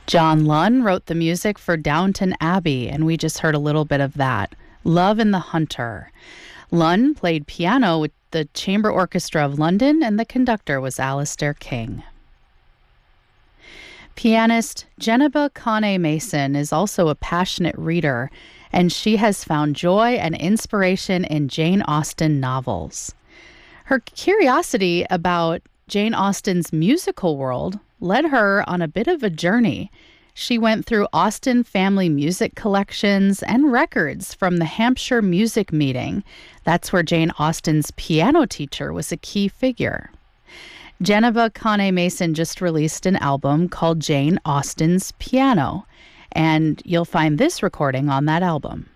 John Lunn wrote the music for Downton Abbey, and we just heard a little bit of that. Love and the Hunter. Lunn played piano with the Chamber Orchestra of London, and the conductor was Alistair King. Pianist Geneba Kane Mason is also a passionate reader, and she has found joy and inspiration in Jane Austen novels. Her curiosity about Jane Austen's musical world led her on a bit of a journey. She went through Austen family music collections and records from the Hampshire Music Meeting. That's where Jane Austen's piano teacher was a key figure. Geneva Kane Mason just released an album called Jane Austen's Piano, and you'll find this recording on that album.